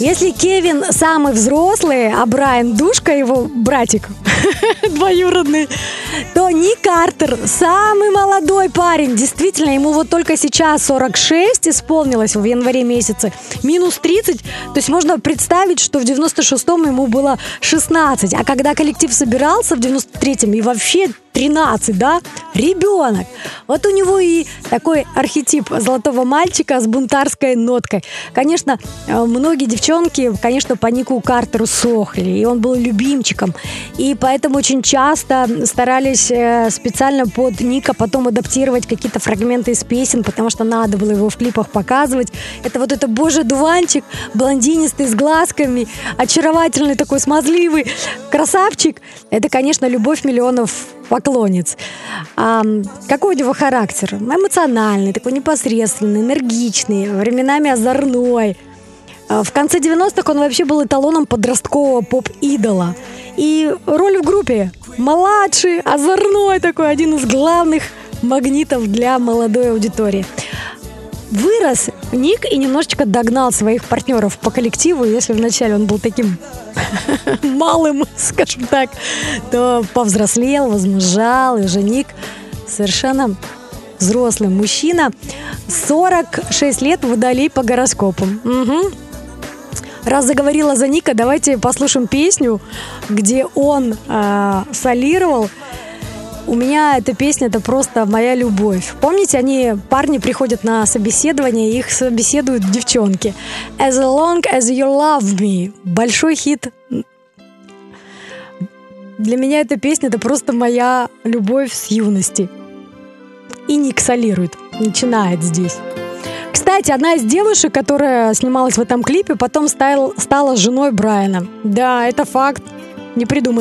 Если Кевин самый взрослый, а Брайан Душка, его братик двоюродный, то Ник Картер самый молодой парень. Действительно, ему вот только сейчас 46 исполнилось в январе месяце. Минус 30. То есть можно представить, что в 96-м ему было 16. А когда коллектив собирался в 93-м, и вообще 13, да? Ребенок. Вот у него и такой архетип золотого мальчика с бунтарской ноткой. Конечно, многие девчонки, конечно, по Нику Картеру сохли, и он был любимчиком. И поэтому очень часто старались специально под Ника потом адаптировать какие-то фрагменты из песен, потому что надо было его в клипах показывать. Это вот это божий дуванчик, блондинистый с глазками, очаровательный такой смазливый красавчик. Это, конечно, любовь миллионов поклонниц. Какой у него характер? Эмоциональный, такой непосредственный, энергичный, временами озорной. В конце 90-х он вообще был эталоном подросткового поп-идола. И роль в группе младший, озорной такой, один из главных магнитов для молодой аудитории. Вырос Ник и немножечко догнал своих партнеров по коллективу. Если вначале он был таким малым, скажем так, то повзрослел, возмужал, и уже Ник совершенно взрослый мужчина. 46 лет Водолей по гороскопу. Угу. Раз заговорила за Ника, давайте послушаем песню, где он солировал. У меня эта песня, это просто моя любовь. Помните, парни приходят на собеседование, их собеседуют девчонки. As long as you love me. Большой хит. Для меня эта песня, это просто моя любовь с юности. И Ник солирует, начинает здесь. Кстати, одна из девушек, которая снималась в этом клипе, потом стала женой Брайана. Да, это факт. Не придумано.